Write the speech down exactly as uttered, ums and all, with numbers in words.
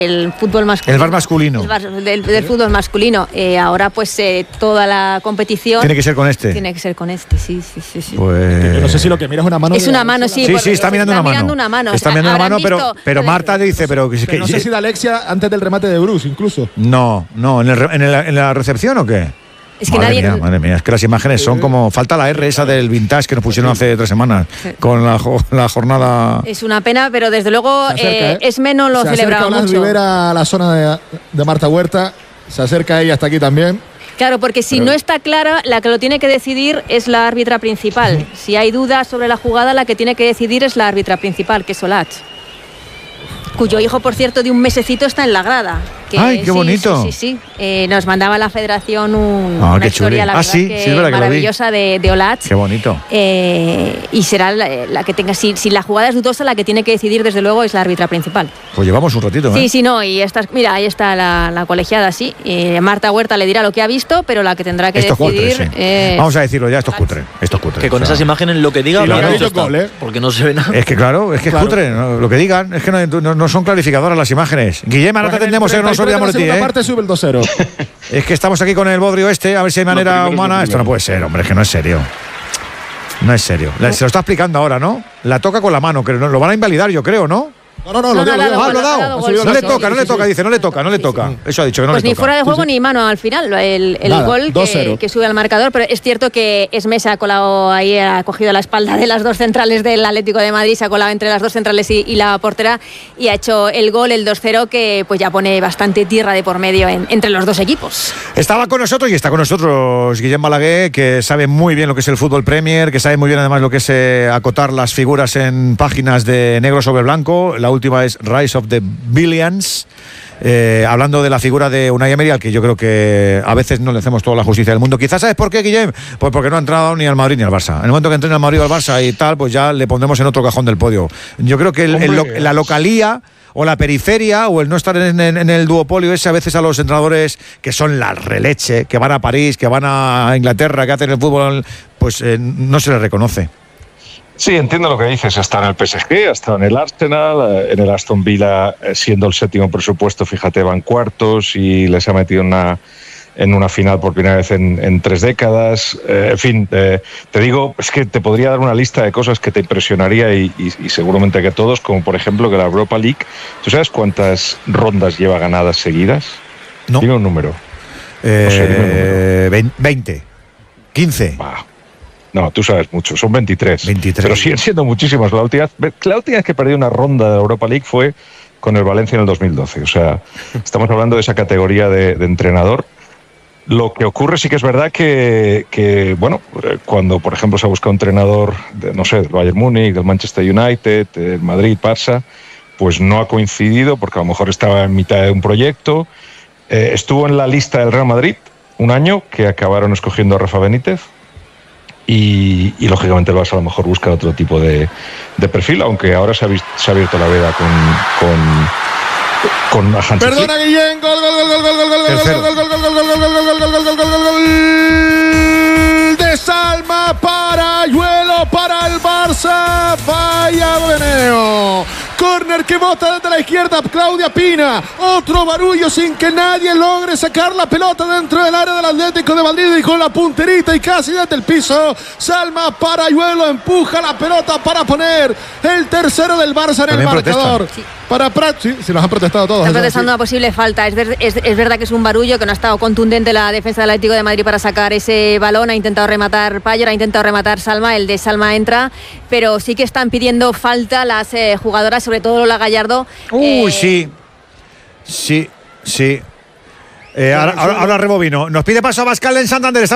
el fútbol masculino. El bar masculino. El bar del, del fútbol masculino. Eh, ahora pues eh, toda la competición... Tiene que ser con este. Tiene que ser con este, sí, sí, sí. sí. Pues... Yo no sé si lo que mira es una mano. Es una mano, sí. Sí, sí, está mirando, está una, mirando mano. una mano. Está mirando una mano, pero, pero Marta le dice, pero... pero que, no sé si de Alexia antes del remate de Bruce, incluso. No, no, ¿en, el, en, el, ¿en la recepción o qué? Es que madre nadie... mía, madre mía, es que las imágenes son como... Falta la R esa del vintage que nos pusieron hace tres semanas con la, la jornada... Es una pena, pero desde luego acerca, eh, ¿eh? es menos lo se celebrado acerca mucho. Rivera a la zona de, de Marta Huerta, se acerca ella hasta aquí también. Claro, porque si pero... no está clara, la que lo tiene que decidir es la árbitra principal. Si hay dudas sobre la jugada, la que tiene que decidir es la árbitra principal, que es Solach. Cuyo hijo, por cierto, de un mesecito está en la grada. Que, ¡Ay, qué sí, bonito! Sí, sí, sí. Eh, nos mandaba la federación un, Ah, una qué historia, chuli. la Ah, verdad, sí, que sí, es verdad que lo vi. maravillosa de, de Olach. Qué bonito. Eh, y será la, la que tenga, si, si la jugada es dudosa, la que tiene que decidir, desde luego, es la árbitra principal. Pues llevamos un ratito, ¿eh? Sí, sí, no, y esta, mira, ahí está la, la colegiada, sí. Eh, Marta Huerta le dirá lo que ha visto, pero la que tendrá que Esto es decidir cutre, sí. es... Vamos a decirlo ya, esto es cutre. Esto es cutre. Que con o sea, esas imágenes lo que diga, Sí, lo claro, que ha dicho está, gol, ¿eh? porque no se ve nada. Es que claro, es que Claro. es cutre, ¿no? Lo que digan, es que no, no, no son clarificadoras las imágenes. Guillem, ahora Pues te en el tendremos, que no nos treinta y tres olvidamos de ti, la segunda ¿eh? parte sube el dos cero. Es que estamos aquí con el bodrio este, a ver si hay manera humana. Esto no puede ser, hombre, es que no es serio. No es serio. La- se lo está explicando ahora, ¿no? La toca con la mano, que no- lo van a invalidar, yo creo, ¿no? No, no, no, No, lo no, dio, no, lo dio. no, Ah, lo ha no, dado. no, No gol, le sí, toca, no sí, le sí, toca, sí. dice, no le toca, no le toca. Eso ha dicho, que no Pues le ni toca. fuera de juego Sí, sí. ni mano al final, el, el Nada, gol dos que, cero. que sube al marcador, pero es cierto que Esmesa ha colado ahí, ha cogido la espalda de las dos centrales del Atlético de Madrid, se ha colado entre las dos centrales y, y la portera y ha hecho el gol, el dos cero, que pues ya pone bastante tierra de por medio en- entre los dos equipos. Estaba con nosotros y está con nosotros Guillem Balaguer, que sabe muy bien lo que es el fútbol Premier, que sabe muy bien además lo que es eh, acotar las figuras en páginas de negro sobre blanco. La última es Rise of the Billions. Eh, hablando de la figura de Unai Emery, al que yo creo que a veces no le hacemos toda la justicia del mundo. Quizás, ¿sabes por qué, Guillem? Pues porque no ha entrado ni al Madrid ni al Barça. En el momento que entre al Madrid o al Barça y tal, pues ya le pondremos en otro cajón del podio. Yo creo que el- el lo- la localía o la periferia o el no estar en, en- en el duopolio ese, a veces a los entrenadores que son la releche, que van a París, que van a Inglaterra, que hacen el fútbol, pues eh, no se les reconoce. Sí, entiendo lo que dices. Está en el P S G, ha estado en el Arsenal, eh, en el Aston Villa, eh, siendo el séptimo presupuesto, fíjate, van cuartos y les ha metido en una, en una final por primera vez en, en tres décadas. Eh, en fin, eh, te digo, es que te podría dar una lista de cosas que te impresionaría y, y- y seguramente que todos, como por ejemplo que la Europa League, ¿tú sabes cuántas rondas lleva ganadas seguidas? No. Dime un número. Eh, No sé, dime un número. vein- veinte, quince. Bah. No, tú sabes mucho, son veintitrés. veintitrés. Pero siguen siendo muchísimas. La última, la última vez que perdió una ronda de la Europa League fue con el Valencia en el dos mil doce. O sea, estamos hablando de esa categoría de, de entrenador. Lo que ocurre sí que es verdad que, que, bueno, eh, cuando, por ejemplo, se ha buscado un entrenador, de, no sé, del Bayern Múnich, del Manchester United, del Madrid, Barça, pues no ha coincidido porque a lo mejor estaba en mitad de un proyecto. Eh, estuvo en la lista del Real Madrid un año, que acabaron escogiendo a Rafa Benítez. Y, y lógicamente el Barça a lo mejor busca otro tipo de, de perfil, aunque ahora se ha, vis- se ha abierto la veda con con, con Hansi Flick. Perdona, Guillén. Gol, gol, gol, gol, gol, gol, gol, Tercero. gol, gol, gol, gol, gol, gol, gol, gol, gol, gol, gol, gol, gol, de Salma para Ayuelo, para el Barça. Vaya meneo. Córner que bota desde la izquierda Claudia Pina. Otro barullo sin que nadie logre sacar la pelota dentro del área del Atlético de Madrid y con la punterita y casi desde el piso. Salma para Ayuelo, empuja la pelota para poner el tercero del Barça en el También marcador. protestan. Para Prat, sí, se los han protestado todos. Están eso, protestando sí. una posible falta. Es, ver- es- es verdad que es un barullo, que no ha estado contundente la defensa del Atlético de Madrid para sacar ese balón. Ha intentado rematar Payer, ha intentado rematar Salma. El de Salma entra, pero sí que están pidiendo falta las eh, jugadoras, sobre todo Lola Gallardo. Uy, Eh, sí. Sí, sí. Eh, ahora, ahora, ahora rebobino. Nos pide paso a Bascal en Santander.